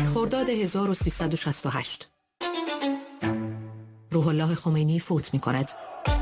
خرداد 1368 روح الله خمینی فوت می کند.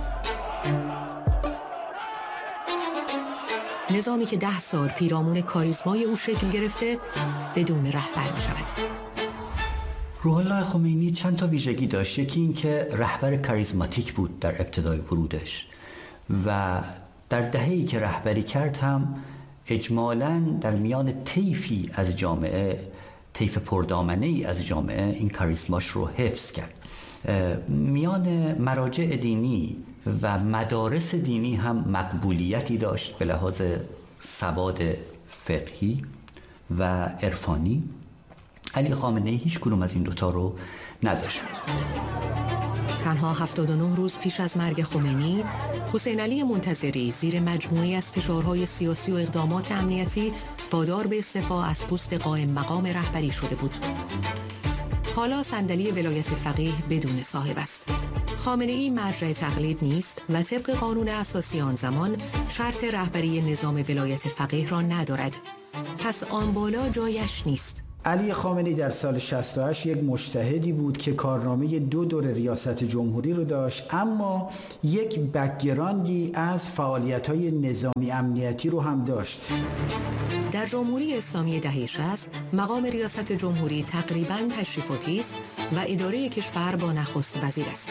نظامی که 10 سال پیرامون کاریزمای او شکل گرفته بدون رهبر می شود. روح الله خمینی چند تا ویژگی داشت. یکی این که رهبر کاریزماتیک بود در ابتدای ورودش و در دهه‌ای که رهبری کرد هم اجمالاً در میان طیفی از جامعه، طیف پردامنه‌ای از جامعه، این کاریزماش رو حفظ کرد. میان مراجع دینی و مدارس دینی هم مقبولیتی داشت به لحاظ سواد فقهی و عرفانی. علی خامنه‌ای هیچ کدوم از این دوتا رو نداشت. تنها 79 روز پیش از مرگ خمینی، حسین علی منتظری زیر مجموعه از فشارهای سیاسی و اقدامات امنیتی وادار به استعفا از پست قائم مقام رهبری شده بود. حالا صندلی ولایت فقیه بدون صاحب است. خامنه‌ای مرجع تقلید نیست و طبق قانون اساسی آن زمان شرط رهبری نظام ولایت فقیه را ندارد. پس آن بالا جایش نیست. علی خامنه‌ای در سال 68 یک مجتهدی بود که کارنامه 2 دور ریاست جمهوری رو داشت، اما یک بک‌گراندی از فعالیت‌های نظامی امنیتی رو هم داشت. در جمهوری اسلامی دهه 60 مقام ریاست جمهوری تقریباً تشریفاتی است و اداره کشور با نخست وزیر است.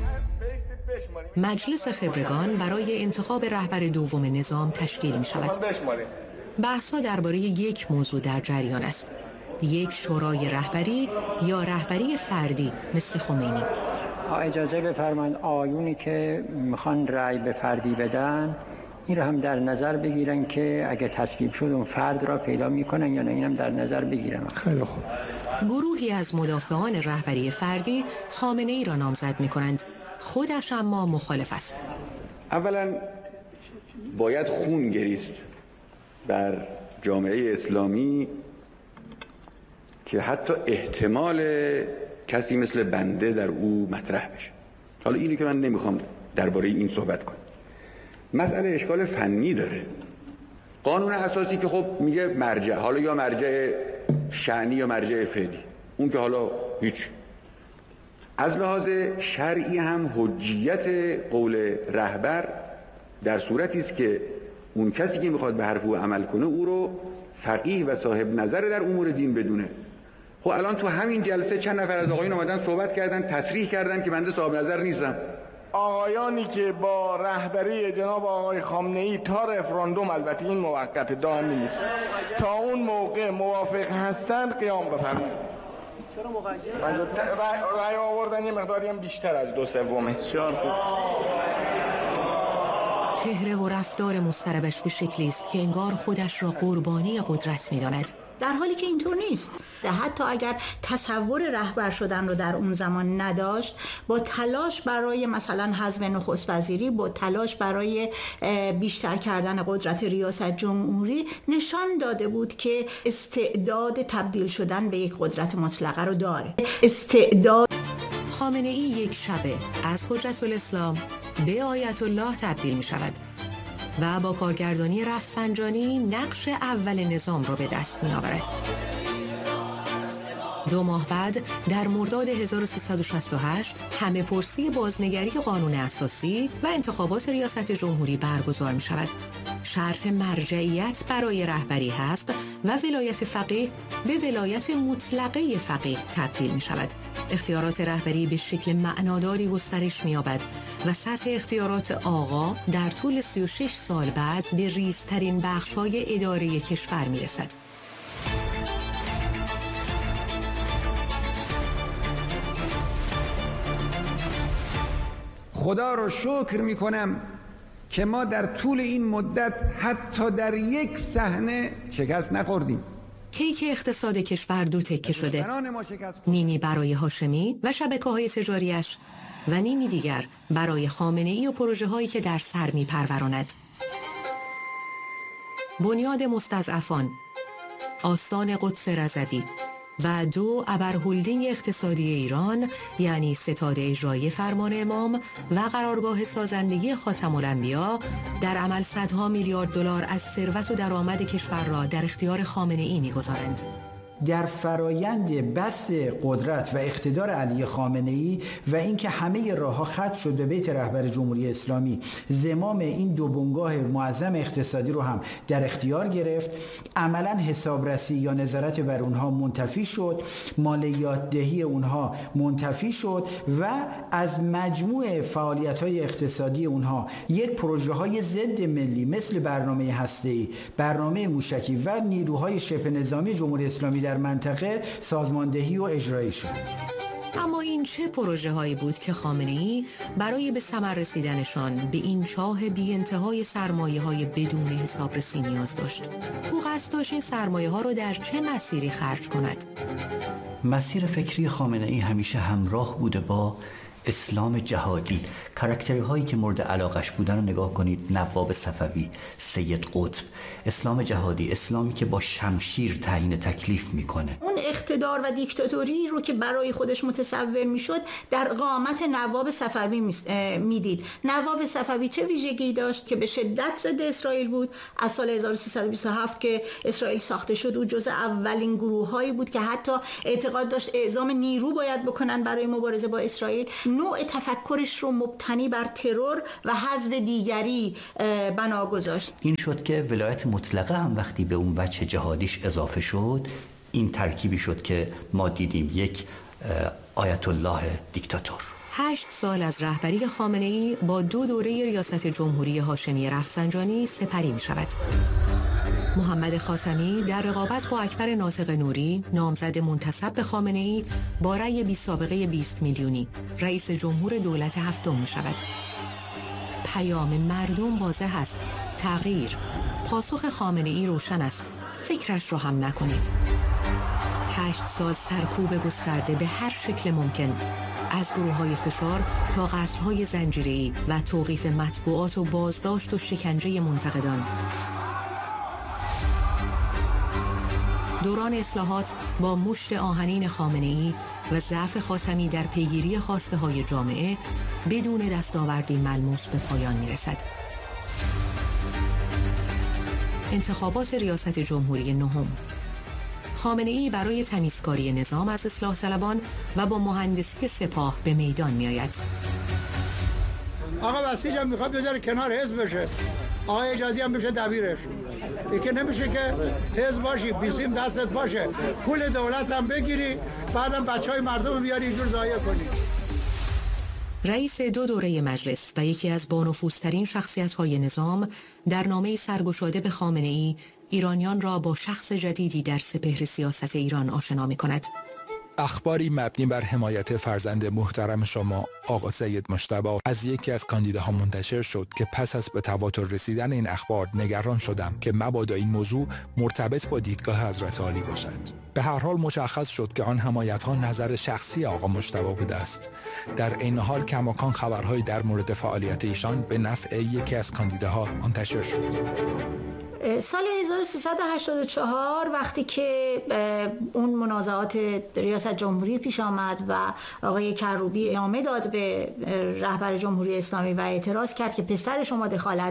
مجلس خبرگان برای انتخاب رهبر دوم نظام تشکیل می شود. بحث‌ها درباره یک موضوع در جریان است: یک شورای رهبری یا رهبری فردی مثل خمینی. اجازه بفرمایید آیونی که میخوان رأی به فردی بدن این رو هم در نظر بگیرن که اگه تصویب شد اون فرد را پیدا میکنن یا نه، اینم در نظر بگیرن. خیلی خوب. گروهی از مدافعان رهبری فردی خامنه‌ای را نامزد میکنند، خودش اما مخالف است. اولا باید خون گریست در جامعه اسلامی که حتی احتمال کسی مثل بنده در او مطرح بشه. حالا اینی که من نمیخوام درباره این صحبت کنم. مسئله اشکال فنی داره. قانون اساسی که خب میگه مرجع، حالا یا مرجع شأنی یا مرجع فعلی، اون که حالا هیچ. از لحاظ شرعی هم حجیت قول رهبر در صورتی است که اون کسی که میخواد به حرف او عمل کنه او رو فقیه و صاحب نظر در امور دین بدونه. خب الان تو همین جلسه چند نفر از آقایون اومدن صحبت کردن، تصریح کردن که بنده صاحب نظر نیستم. آقایانی که با رهبری جناب آقای خامنه‌ای تا رفراندوم، البته این موقت دائمی نیست، تا اون موقع موافق هستند قیام بفرمایید. چرا مقید؟ رأی آوردن یه مقداری هم بیشتر از 2/3. بسیار خوب. چهره و رفتار مضطربش به شکلی است که انگار خودش را قربانی قدرت می‌داند. در حالی که اینطور نیست. حتی اگر تصور رهبر شدن رو در اون زمان نداشت، با تلاش برای مثلا حذف نخست وزیری، با تلاش برای بیشتر کردن قدرت ریاست جمهوری، نشان داده بود که استعداد تبدیل شدن به یک قدرت مطلقه رو داره. استعداد. خامنه‌ای یک شبه از حجت الاسلام به آیت الله تبدیل می شود و با کارگردانی رفسنجانی نقش اول نظام را به دست می آورد. 2 ماه بعد در مرداد 1368 همه پرسی بازنگری قانون اساسی و انتخابات ریاست جمهوری برگزار می شود. شرط مرجعیت برای رهبری هست و ولایت فقیه به ولایت مطلقه فقیه تبدیل می شود. اختیارات رهبری به شکل معناداری گسترش می یابد و سطح اختیارات آقا در طول 36 سال بعد به ریزترین بخش‌های اداره کشور می رسد. خدا رو شکر می کنم که ما در طول این مدت حتی در یک صحنه شکست نخوردیم. کیک اقتصاد کشور 2 تکه شده، نیمی برای هاشمی و شبکه‌های تجاریش و نیمی دیگر برای خامنه‌ای و پروژه‌هایی که در سر می‌پروراند. بنیاد مستضعفان، آستان قدس رضوی و 2 ابرهلدینگ اقتصادی ایران، یعنی ستاد اجرایی فرمان امام و قرارگاه سازندگی خاتم الانبیا، در عمل صدها میلیارد دلار از ثروت و درآمد کشور را در اختیار خامنه‌ای می‌گذارند. در فرایند بسط قدرت و اقتدار علی خامنه‌ای و اینکه همه راه‌ها ختم شد به بیت رهبر جمهوری اسلامی، زمام این دو بنگاه معظم اقتصادی رو هم در اختیار گرفت. عملاً حسابرسی یا نظارت بر اونها منتفی شد، مالیات دهی اونها منتفی شد و از مجموع فعالیت‌های اقتصادی اونها یک پروژه‌های ضد ملی مثل برنامه هسته‌ای، برنامه موشکی و نیروهای شبه نظامی جمهوری اسلامی در منطقه سازماندهی و اجرایی شد. اما این چه پروژه هایی بود که خامنه‌ای برای به ثمر رسیدنشان به این چاه بی انتهای سرمایه های بدون حسابرسی نیاز داشت؟ او قصد داشت این سرمایه ها رو در چه مسیری خرج کند؟ مسیر فکری خامنه‌ای همیشه همراه بوده با اسلام جهادی. کاراکتری هایی که مورد علاقش بودن رو نگاه کنید: نواب صفوی، سید قطب. اسلام جهادی، اسلامی که با شمشیر تعیین تکلیف میکنه. اون اقتدار و دیکتاتوری رو که برای خودش متصور میشد در قامت نواب صفوی میدید. نواب صفوی چه ویژگی داشت که به شدت ضد اسرائیل بود؟ از سال 1327 که اسرائیل ساخته شد او جزء اولین گروه هایی بود که حتی اعتقاد داشت اعزام نیرو باید بکنن برای مبارزه با اسرائیل. نوع تفکرش رو مبتنی بر ترور و حذف دیگری بنا گذاشت. این شد که ولایت مطلقه هم وقتی به اون وجه جهادیش اضافه شد، این ترکیبی شد که ما دیدیم یک آیت الله دیکتاتور. 8 سال از رهبری خامنه‌ای با 2 دوره ریاست جمهوری هاشمی رفسنجانی سپری می شود. محمد خاتمی در رقابت با اکبر ناطق نوری، نامزد منتسب به خامنه‌ای، با رأی بی سابقه 20 میلیونی رئیس جمهور دولت هفتم می شود. پیام مردم واضح است: تغییر. پاسخ خامنه‌ای روشن است: فکرش رو هم نکنید. 8 سال سرکوب گسترده به هر شکل ممکن، از گروه‌های فشار تا قصرهای زنجیره‌ای و توقیف مطبوعات و بازداشت و شکنجه منتقدان. دوران اصلاحات با مشت آهنین خامنه‌ای و ضعف خاتمی در پیگیری خواسته‌های جامعه بدون دستاوردی ملموس به پایان می‌رسد. انتخابات ریاست جمهوری نهم. خامنه‌ای برای تمیزکاری نظام از اصلاح طلبان و با مهندسی سپاه به میدان می‌آید. آقا بسیج هم میخواد بذاره کنار حزب بشه، آقا اجازی هم بشه دبیرش. این که نمیشه که حزب باشی، بیسیم دستت باشه، پول دولت هم بگیری، بعدم بچهای مردم بیاری اینجور ضایع کنی. رئیس 2 دوره مجلس و یکی از بانفوذترین شخصیت‌های نظام در نامه سرگشاده به خامنه‌ای ایرانیان را با شخص جدیدی در سپهر سیاست ایران آشنا می‌کند. اخباری مبنی بر حمایت فرزند محترم شما آقا سید مجتبی از یکی از کاندیداها منتشر شد که پس از به تواتر رسیدن این اخبار نگران شدم که مبادا این موضوع مرتبط با دیدگاه حضرت عالی باشد. به هر حال مشخص شد که آن حمایت‌ها نظر شخصی آقا مجتبی بوده است. در این حال کماکان خبرهایی در مورد فعالیت ایشان به نفع یکی از کاندیداها منتشر شد. سال 1384 وقتی که اون منازعات ریاست جمهوری پیش آمد و آقای کروبی ادامه داد به رهبر جمهوری اسلامی و اعتراض کرد که پسر شما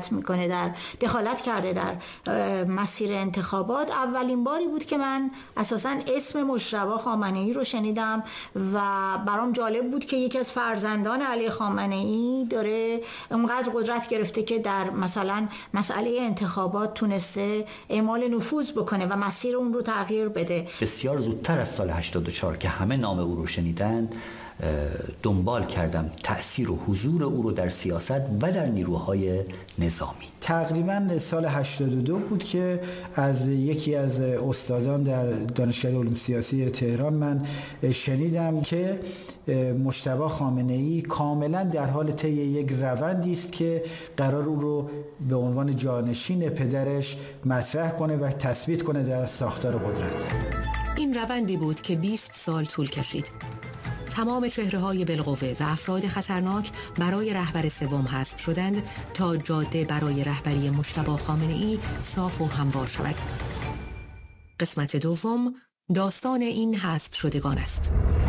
دخالت کرده در مسیر انتخابات، اولین باری بود که من اساساً اسم مجتبی خامنه‌ای رو شنیدم و برام جالب بود که یکی از فرزندان علی خامنه‌ای داره اونقدر قدرت گرفته که در مثلا مسئله انتخابات تونسته اعمال نفوذ بکنه و مسیر اون رو تغییر بده. بسیار زودتر از سال 84 که همه نام او رو شنیدن دنبال کردم تأثیر و حضور او رو در سیاست و در نیروهای نظامی. تقریبا سال 82 بود که از یکی از استادان در دانشکده علوم سیاسی تهران من شنیدم که مجتبی خامنه‌ای کاملا در حال طی یک روندی است که قرار او رو به عنوان جانشین پدرش مطرح کنه و تثبیت کنه در ساختار قدرت. این روندی بود که 20 سال طول کشید. تمام چهره‌های بالقوه و افراد خطرناک برای رهبر سوم حذف شدند تا جاده برای رهبری مجتبی خامنه‌ای صاف و هموار شود. قسمت دوم داستان این حذف شدگان است.